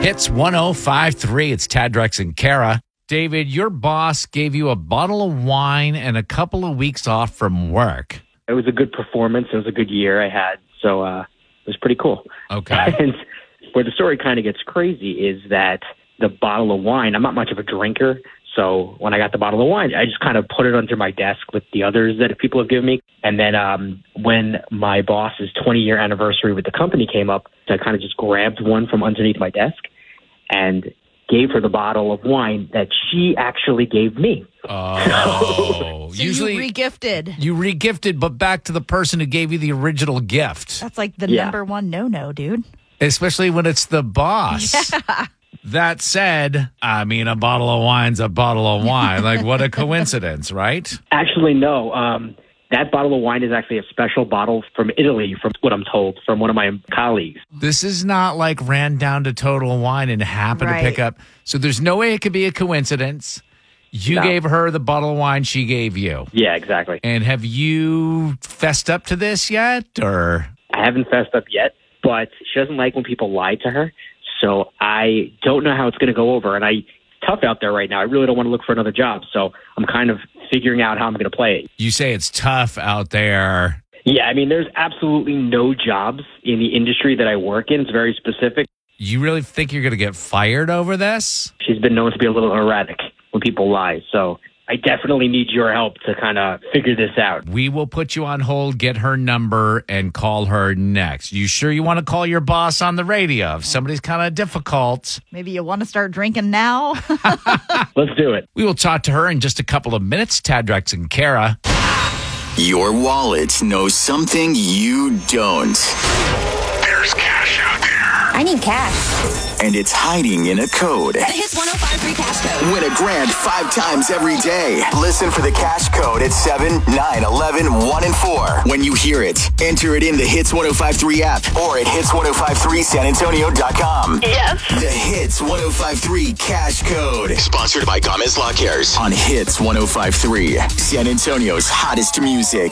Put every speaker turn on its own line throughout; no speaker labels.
Hits 105.3. It's Tad, Drex, and Kara. David, your boss gave you a bottle of wine and a couple of weeks off from work.
It was a good performance. It was a good year I had. So it was pretty cool.
Okay.
And where the story kind of gets crazy is that the bottle of wine, I'm not much of a drinker. So when I got the bottle of wine, I just kind of put it under my desk with the others that people have given me. And then when my boss's 20-year anniversary with the company came up, I kind of just grabbed one from underneath my desk and gave her the bottle of wine that she actually gave me.
Oh.
So
Usually
you regifted.
You regifted, but back to the person who gave you the original gift.
That's like the number one no-no, dude.
Especially when it's the boss.
Yeah.
That said, I mean, a bottle of wine's a bottle of wine. Like, what a coincidence, right?
Actually, no. That bottle of wine is actually a special bottle from Italy, from what I'm told, from one of my colleagues.
This is not like ran down to Total Wine and happened to pick up. So there's no way it could be a coincidence. You gave her the bottle of wine she gave you.
Yeah, exactly.
And have you fessed up to this yet, or?
I haven't fessed up yet, but she doesn't like when people lie to her. So I don't know how it's going to go over. And it's tough out there right now. I really don't want to look for another job. So I'm kind of figuring out how I'm going to play it.
You say it's tough out there.
Yeah, I mean, there's absolutely no jobs in the industry that I work in. It's very specific.
You really think you're going to get fired over this?
She's been known to be a little erratic when people lie. So I definitely need your help to kind of figure this out.
We will put you on hold, get her number, and call her next. You sure you want to call your boss on the radio? If somebody's kind of difficult.
Maybe you want to start drinking now?
Let's do it.
We will talk to her in just a couple of minutes. Tad, Drex, and Kara.
Your wallet knows something you don't.
There's cash out there.
I need cash.
And it's hiding in a code.
The Hits 105.3 cash code.
Win a grand 5 times every day. Listen for the cash code at 7, 9, 11, 1, and 4. When you hear it, enter it in the Hits 105.3 app or at hits1053sanantonio.com.
Yes.
The Hits 105.3 cash code. Sponsored by Gomez Law Cares on Hits 105.3. San Antonio's hottest music.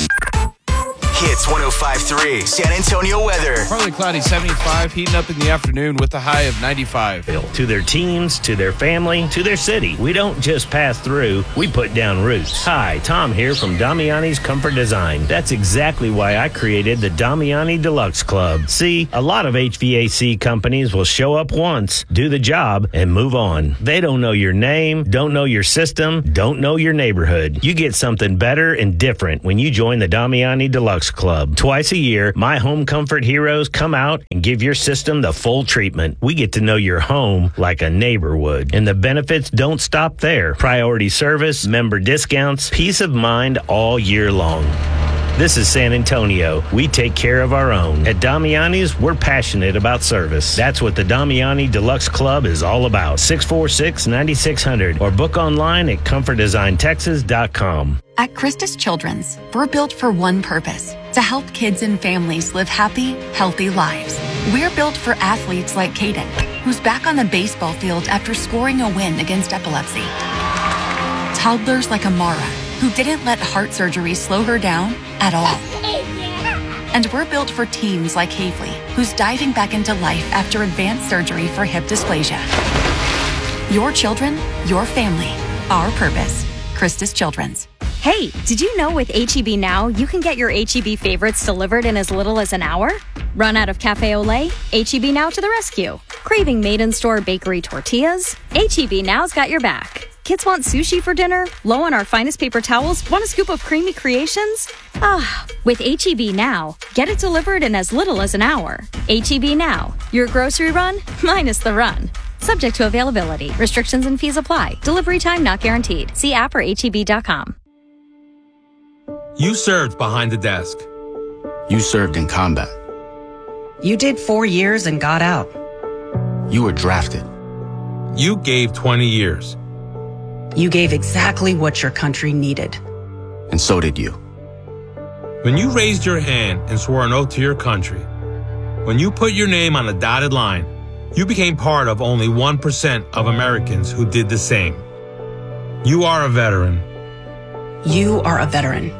Hits 105.3 San Antonio weather.
Partly cloudy, 75, heating up in the afternoon with a high of 95.
To their teams, to their family, to their city. We don't just pass through, we put down roots. Hi, Tom here from Damiani's Comfort Design. That's exactly why I created the Damiani Deluxe Club. See, a lot of HVAC companies will show up once, do the job, and move on. They don't know your name, don't know your system, don't know your neighborhood. You get something better and different when you join the Damiani Deluxe Club. Twice a year, my home comfort heroes come out and give your system the full treatment. We get to know your home like a neighbor would. And the benefits don't stop there. Priority service, member discounts, peace of mind all year long. This is San Antonio. We take care of our own. At Damiani's, we're passionate about service. That's what the Damiani Deluxe Club is all about. 646-9600 or book online at comfortdesigntexas.com.
At Christus Children's, we're built for one purpose, to help kids and families live happy, healthy lives. We're built for athletes like Kaden, who's back on the baseball field after scoring a win against epilepsy. Toddlers like Amara, who didn't let heart surgery slow her down at all. And we're built for teens like Havely, who's diving back into life after advanced surgery for hip dysplasia. Your children, your family, our purpose. Christus Children's.
Hey, did you know with H-E-B Now, you can get your H-E-B favorites delivered in as little as an hour? Run out of Cafe Olay? H-E-B Now to the rescue. Craving made-in-store bakery tortillas? H-E-B Now's got your back. Kids want sushi for dinner? Low on our finest paper towels? Want a scoop of creamy creations? With H-E-B Now, get it delivered in as little as an hour. H-E-B Now, your grocery run minus the run. Subject to availability. Restrictions and fees apply. Delivery time not guaranteed. See app or HEB.com.
You served behind the desk.
You served in combat.
You did 4 years and got out.
You were drafted.
You gave 20 years.
You gave exactly what your country needed.
And so did you.
When you raised your hand and swore an oath to your country, when you put your name on a dotted line, you became part of only 1% of Americans who did the same. You are a veteran.
You are a veteran.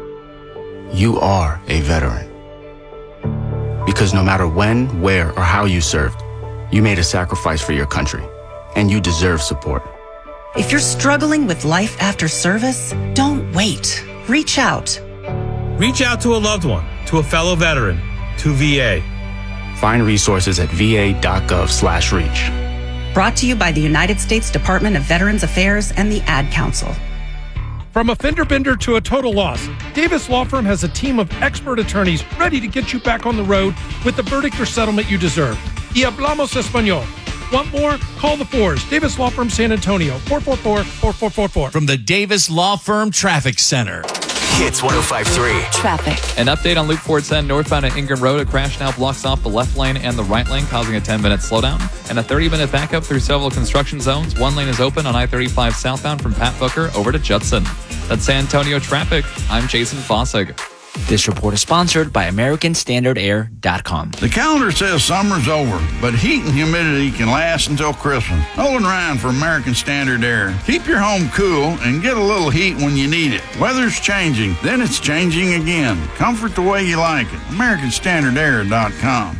You are a veteran. Because no matter when, where, or how you served, You made a sacrifice for your country, and you deserve support.
If you're struggling with life after service, don't wait. Reach out.
Reach out to a loved one, to a fellow veteran, to VA.
Find resources at va.gov/reach.
Brought to you by the United States Department of Veterans Affairs and the Ad Council.
From a fender bender to a total loss, Davis Law Firm has a team of expert attorneys ready to get you back on the road with the verdict or settlement you deserve. Y hablamos español. Want more? Call the Fours. Davis Law Firm, San Antonio, 444-4444.
From the Davis Law Firm Traffic Center.
Hits 105.3.
Traffic.
An update on Loop 410 northbound at Ingram Road. A crash now blocks off the left lane and the right lane, causing a 10-minute slowdown. And a 30-minute backup through several construction zones. One lane is open on I-35 southbound from Pat Booker over to Judson. That's San Antonio traffic. I'm Jason Fossig.
This report is sponsored by AmericanStandardAir.com.
The calendar says summer's over, but heat and humidity can last until Christmas. Nolan Ryan for American Standard Air. Keep your home cool and get a little heat when you need it. Weather's changing, then it's changing again. Comfort the way you like it. AmericanStandardAir.com.